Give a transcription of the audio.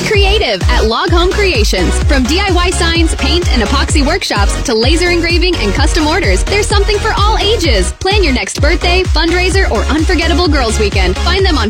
creative at Log Home Creations. From DIY signs, paint, and epoxy workshops to laser engraving and custom orders, there's something for all ages. Plan your next birthday, fundraiser, or unforgettable girls' weekend. Find them on